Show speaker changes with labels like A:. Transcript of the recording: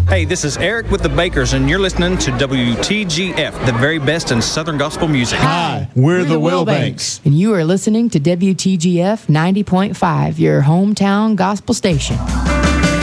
A: Hey, this is Eric with the Bakers, and you're listening to WTGF, the very best in Southern gospel music.
B: Hi, we're the Wilbanks.
C: And you are listening to WTGF 90.5, your hometown gospel station.